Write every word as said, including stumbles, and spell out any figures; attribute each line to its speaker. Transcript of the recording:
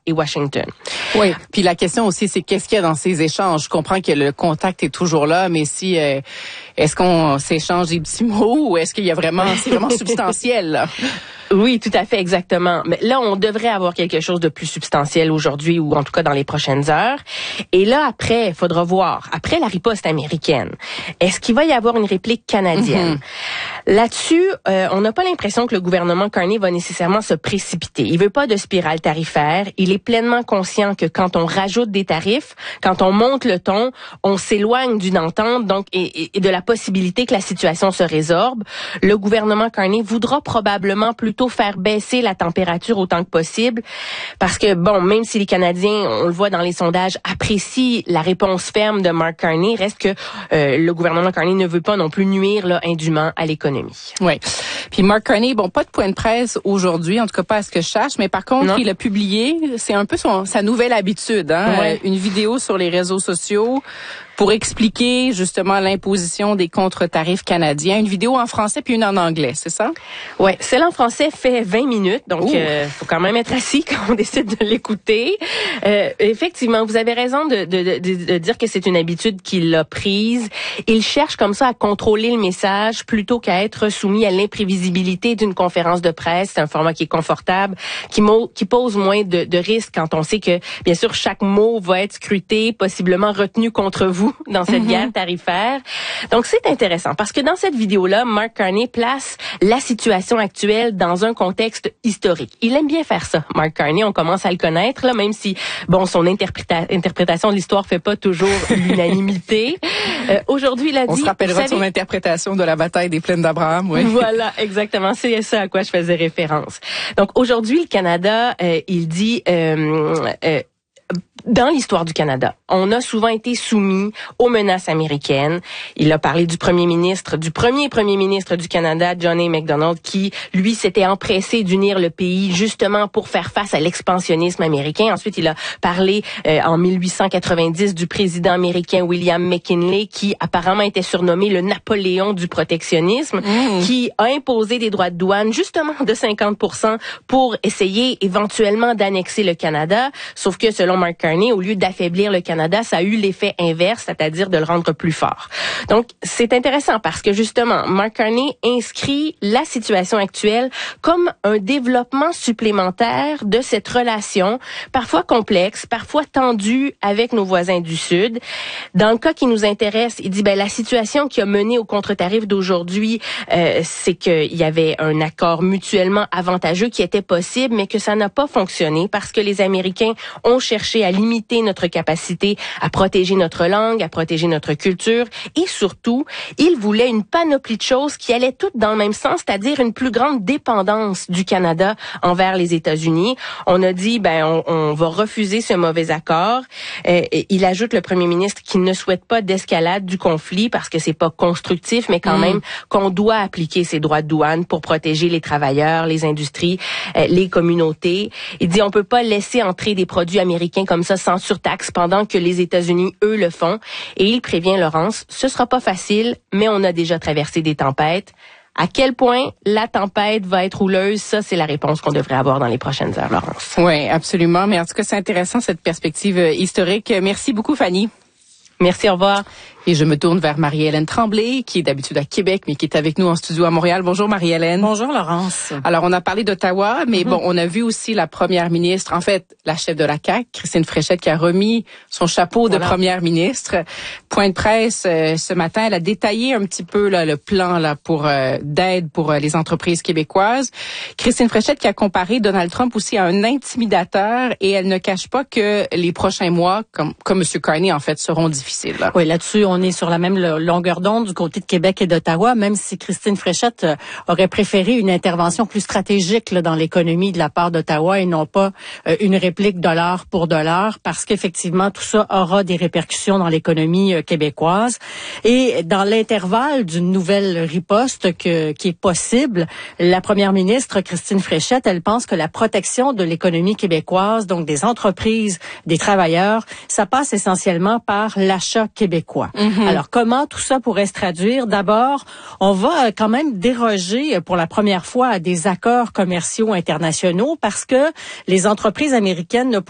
Speaker 1: et Washington.
Speaker 2: Oui, puis la question aussi, c'est qu'est-ce qu'il y a dans ces échanges? Je comprends que le contact est toujours là, mais si euh, est-ce qu'on s'échange des petits mots ou est-ce qu'il y a vraiment, c'est vraiment substantiel, là?
Speaker 1: Oui, tout à fait, exactement. Mais là, on devrait avoir quelque chose de plus substantiel aujourd'hui ou en tout cas dans les prochaines heures. Et là, après, il faudra voir. Après la riposte américaine, est-ce qu'il va y avoir une réplique canadienne? Mm-hmm. Là-dessus, euh, on n'a pas l'impression que le gouvernement Carney va nécessairement se précipiter. Il veut pas de spirale tarifaire. Il est pleinement conscient que quand on rajoute des tarifs, quand on monte le ton, on s'éloigne d'une entente donc et, et de la possibilité que la situation se résorbe. Le gouvernement Carney voudra probablement plutôt faire baisser la température autant que possible parce que, bon, même si les Canadiens, on le voit dans les sondages, apprécient la réponse ferme de Mark Carney, reste que euh, le gouvernement Carney ne veut pas non plus nuire là, indûment à l'économie.
Speaker 2: Oui. Puis Mark Carney, bon, pas de point de presse aujourd'hui, en tout cas pas à ce que je sache, mais par contre, non. Il a publié, c'est un peu son, sa nouvelle habitude, hein, ouais. Une vidéo sur les réseaux sociaux pour expliquer justement l'imposition des contre-tarifs canadiens. Une vidéo en français puis une en anglais, c'est ça?
Speaker 1: Oui, celle en français fait vingt minutes, donc il euh, faut quand même être assis quand on décide de l'écouter. Euh, effectivement, vous avez raison de, de, de, de dire que c'est une habitude qu'il a prise. Il cherche comme ça à contrôler le message plutôt qu'à être soumis à l'imprévisibilité d'une conférence de presse. C'est un format qui est confortable, qui, mo- qui pose moins de, de risques quand on sait que, bien sûr, chaque mot va être scruté, possiblement retenu contre vous dans cette mm-hmm. guerre tarifaire. Donc, c'est intéressant parce que dans cette vidéo-là, Mark Carney place la situation actuelle dans un contexte historique. Il aime bien faire ça, Mark Carney. On commence à le connaître, là, même si, bon, son interpréta- interprétation de l'histoire fait pas toujours l'unanimité. Euh, aujourd'hui, il a dit...
Speaker 2: On se rappellera de son interprétation de la bataille des plaines d'Abraham, oui.
Speaker 1: Voilà, exactement. C'est ça à quoi je faisais référence. Donc, aujourd'hui, le Canada, euh, il dit... Euh, euh, Dans l'histoire du Canada, on a souvent été soumis aux menaces américaines. Il a parlé du premier ministre, du premier premier ministre du Canada, John A. Macdonald, qui, lui, s'était empressé d'unir le pays justement pour faire face à l'expansionnisme américain. Ensuite, il a parlé euh, en mille huit cent quatre-vingt-dix du président américain William McKinley, qui apparemment était surnommé le Napoléon du protectionnisme, mmh. qui a imposé des droits de douane justement de cinquante pour cent pour essayer éventuellement d'annexer le Canada. Sauf que selon Mark Carney, au lieu d'affaiblir le Canada, ça a eu l'effet inverse, c'est-à-dire de le rendre plus fort. Donc, c'est intéressant parce que justement, Mark Carney inscrit la situation actuelle comme un développement supplémentaire de cette relation, parfois complexe, parfois tendue avec nos voisins du Sud. Dans le cas qui nous intéresse, il dit, ben, la situation qui a mené au contre-tarif d'aujourd'hui, euh, c'est qu'il y avait un accord mutuellement avantageux qui était possible, mais que ça n'a pas fonctionné parce que les Américains ont cherché à limiter notre capacité à protéger notre langue, à protéger notre culture et surtout, ils voulaient une panoplie de choses qui allaient toutes dans le même sens, c'est-à-dire une plus grande dépendance du Canada envers les États-Unis. On a dit, ben, on, on va refuser ce mauvais accord. Euh, il ajoute, le premier ministre, qu'il ne souhaite pas d'escalade du conflit parce que c'est pas constructif, mais quand mmh. même qu'on doit appliquer ces droits de douane pour protéger les travailleurs, les industries, euh, les communautés. Il dit, on peut pas laisser entrer des produits américains comme ça sans surtaxe pendant que les États-Unis, eux, le font. Et il prévient Laurence, ce sera pas facile, mais on a déjà traversé des tempêtes. À quel point la tempête va être houleuse, ça, c'est la réponse qu'on devrait avoir dans les prochaines heures, Laurence.
Speaker 2: Oui, absolument. Mais en tout cas, c'est intéressant, cette perspective historique. Merci beaucoup, Fanny.
Speaker 1: Merci, au revoir.
Speaker 2: Et je me tourne vers Marie-Hélène Tremblay, qui est d'habitude à Québec, mais qui est avec nous en studio à Montréal. Bonjour Marie-Hélène.
Speaker 3: Bonjour Laurence.
Speaker 2: Alors, on a parlé d'Ottawa, mais mm-hmm. bon, on a vu aussi la première ministre, en fait, la chef de la C A Q, Christine Fréchette, qui a remis son chapeau voilà. de première ministre. Point de presse euh, ce matin, elle a détaillé un petit peu là, le plan là pour euh, d'aide pour euh, les entreprises québécoises. Christine Fréchette qui a comparé Donald Trump aussi à un intimidateur, et elle ne cache pas que les prochains mois, comme comme M. Carney en fait, seront difficiles. Là.
Speaker 3: Oui, là-dessus, on est sur la même longueur d'onde du côté de Québec et d'Ottawa, même si Christine Fréchette euh, aurait préféré une intervention plus stratégique là, dans l'économie de la part d'Ottawa et non pas euh, une réplique dollar pour dollar, parce qu'effectivement, tout ça aura des répercussions dans l'économie euh, québécoise. Et dans l'intervalle d'une nouvelle riposte que, qui est possible, la première ministre, Christine Fréchette, elle pense que la protection de l'économie québécoise, donc des entreprises, des travailleurs, ça passe essentiellement par l'achat québécois. Mm-hmm. Alors, comment tout ça pourrait se traduire? D'abord, on va quand même déroger pour la première fois à des accords commerciaux internationaux parce que les entreprises américaines ne